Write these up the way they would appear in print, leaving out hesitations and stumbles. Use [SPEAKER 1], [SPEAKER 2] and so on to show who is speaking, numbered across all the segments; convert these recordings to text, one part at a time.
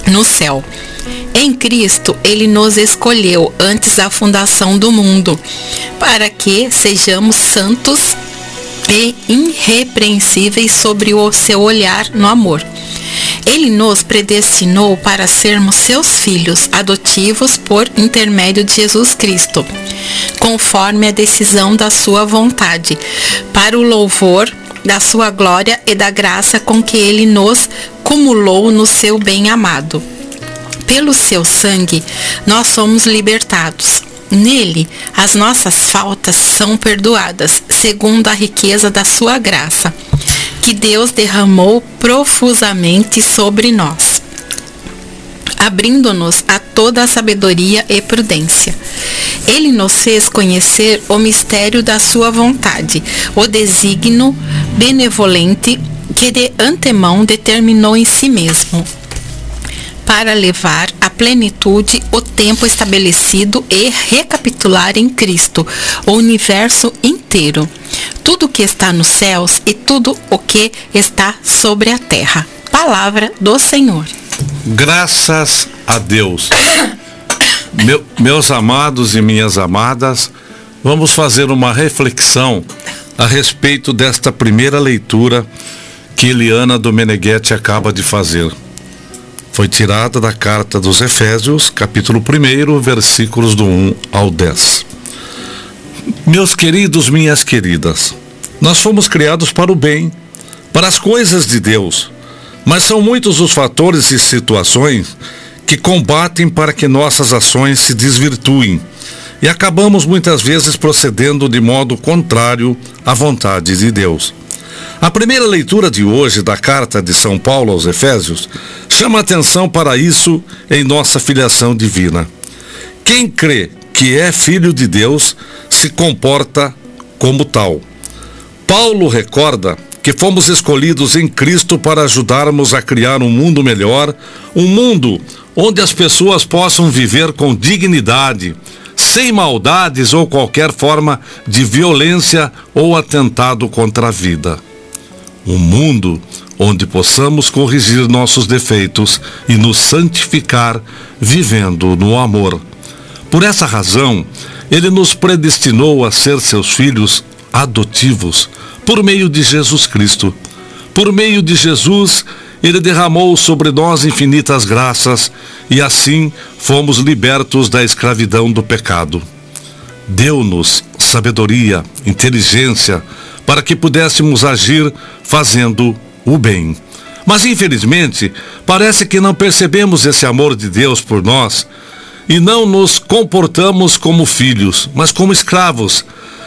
[SPEAKER 1] no céu. Em Cristo, Ele nos escolheu antes da fundação do mundo, para que sejamos santos e irrepreensíveis sobre o seu olhar no amor. Ele nos predestinou para sermos seus filhos adotivos por intermédio de Jesus Cristo, conforme a decisão da sua vontade, para o louvor da sua glória e da graça com que Ele nos cumulou no seu bem-amado. Pelo seu sangue, nós somos libertados. Nele, as nossas faltas são perdoadas, segundo a riqueza da sua graça, que Deus derramou profusamente sobre nós, abrindo-nos a toda a sabedoria e prudência. Ele nos fez conhecer o mistério da sua vontade, o desígnio benevolente que de antemão determinou em si mesmo, para levar à plenitude o tempo estabelecido e recapitular em Cristo o universo inteiro, tudo o que está nos céus e tudo o que está sobre a terra. Palavra do Senhor.
[SPEAKER 2] Graças a Deus. Meus amados e minhas amadas, vamos fazer uma reflexão a respeito desta primeira leitura que Eliana Domeneghetti acaba de fazer. Foi tirada da carta dos Efésios, capítulo 1, versículos do 1 ao 10. Meus queridos, minhas queridas, nós fomos criados para o bem, para as coisas de Deus, mas são muitos os fatores e situações que combatem para que nossas ações se desvirtuem e acabamos muitas vezes procedendo de modo contrário à vontade de Deus. A primeira leitura de hoje da carta de São Paulo aos Efésios chama atenção para isso em nossa filiação divina. Quem crê que é filho de Deus se comporta como tal. Paulo recorda que fomos escolhidos em Cristo para ajudarmos a criar um mundo melhor, um mundo onde as pessoas possam viver com dignidade, sem maldades ou qualquer forma de violência ou atentado contra a vida. Um mundo onde possamos corrigir nossos defeitos e nos santificar vivendo no amor. Por essa razão, Ele nos predestinou a ser seus filhos adotivos por meio de Jesus Cristo. Por meio de Jesus, Ele derramou sobre nós infinitas graças e assim fomos libertos da escravidão do pecado. Deu-nos sabedoria, inteligência, para que pudéssemos agir fazendo o bem. Mas infelizmente, parece que não percebemos esse amor de Deus por nós e não nos comportamos como filhos, mas como escravos,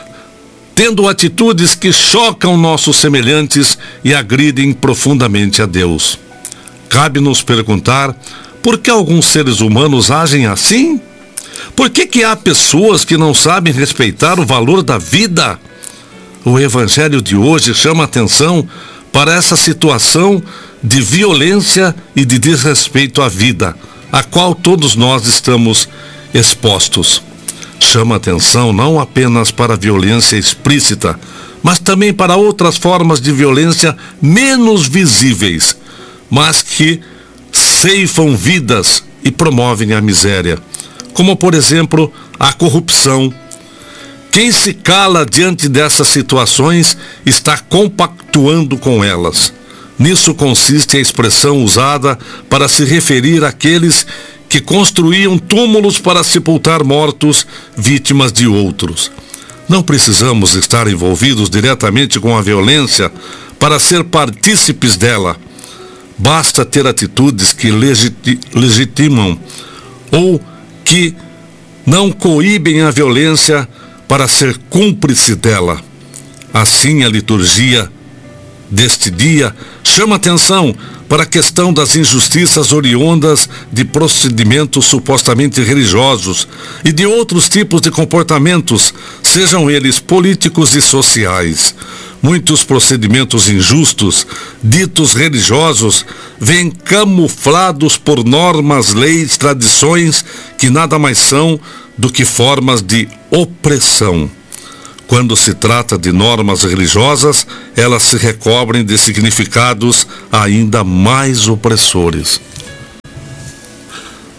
[SPEAKER 2] tendo atitudes que chocam nossos semelhantes e agridem profundamente a Deus. Cabe nos perguntar por que alguns seres humanos agem assim? Por que há pessoas que não sabem respeitar o valor da vida? O Evangelho de hoje chama atenção para essa situação de violência e de desrespeito à vida, a qual todos nós estamos expostos. Chama atenção não apenas para a violência explícita, mas também para outras formas de violência menos visíveis, mas que ceifam vidas e promovem a miséria, como por exemplo a corrupção. Quem se cala diante dessas situações está compactuando com elas. Nisso consiste a expressão usada para se referir àqueles que construíam túmulos para sepultar mortos, vítimas de outros. Não precisamos estar envolvidos diretamente com a violência para ser partícipes dela. Basta ter atitudes que legitimam ou que não coíbem a violência para ser cúmplice dela. Assim, a liturgia deste dia chama atenção para a questão das injustiças oriundas de procedimentos supostamente religiosos e de outros tipos de comportamentos, sejam eles políticos e sociais. Muitos procedimentos injustos, ditos religiosos, vêm camuflados por normas, leis, tradições que nada mais são do que formas de opressão. Quando se trata de normas religiosas, elas se recobrem de significados ainda mais opressores.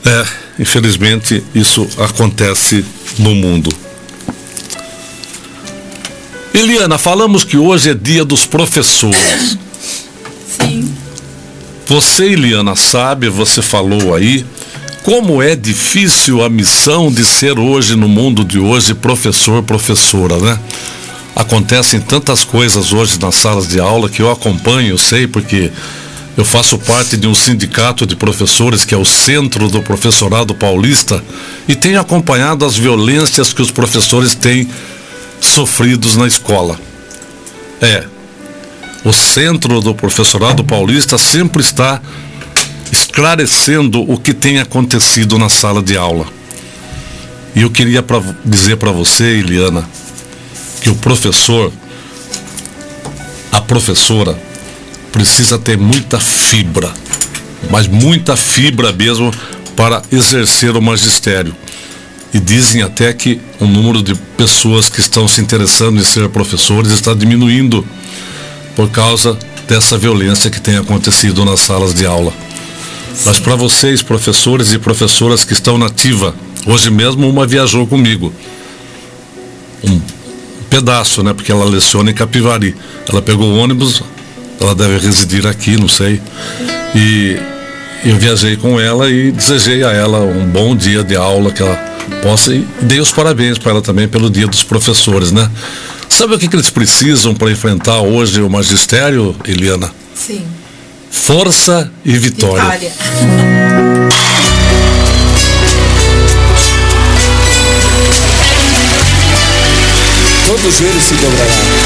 [SPEAKER 2] Infelizmente isso acontece no mundo. Eliana, falamos que hoje é dia dos professores.
[SPEAKER 1] Sim.
[SPEAKER 2] Você, Eliana, sabe, você falou aí, como é difícil a missão de ser hoje, no mundo de hoje, professor, professora, né? Acontecem tantas coisas hoje nas salas de aula que eu acompanho, eu sei, porque eu faço parte de um sindicato de professores, que é o Centro do Professorado Paulista, e tenho acompanhado as violências que os professores têm sofridos na escola. O Centro do Professorado Paulista sempre está esclarecendo o que tem acontecido na sala de aula. E eu queria dizer para você, Eliana, que o professor, a professora, precisa ter muita fibra, mas muita fibra mesmo, para exercer o magistério. E dizem até que o número de pessoas que estão se interessando em ser professores está diminuindo por causa dessa violência que tem acontecido nas salas de aula. Mas para vocês, professores e professoras que estão na ativa, hoje mesmo uma viajou comigo, um pedaço, né? Porque ela leciona em Capivari. Ela pegou o ônibus, ela deve residir aqui, não sei, e eu viajei com ela e desejei a ela um bom dia de aula, que ela possa, e dei os parabéns para ela também pelo dia dos professores, né? Sabe o que eles precisam para enfrentar hoje o magistério, Eliana?
[SPEAKER 1] Sim.
[SPEAKER 2] Força e vitória.
[SPEAKER 3] Todos eles se dobrarão.